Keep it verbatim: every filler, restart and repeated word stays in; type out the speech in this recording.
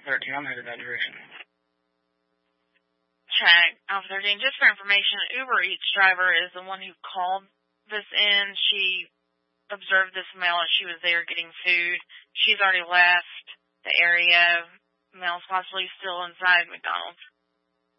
thirteen. I'm headed that direction. Check. Alpha thirteen, just for information, Uber Eats driver is the one who called this in. She observed this male as she was there getting food. She's already left the area. Male's possibly still inside McDonald's.